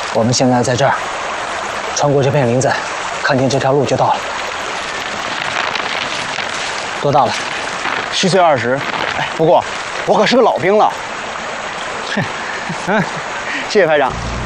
我们现在在这儿，穿过这片林子，看见这条路就到了。多大了 ？7岁20。哎，不过我可是个老兵了。哼，谢谢排长。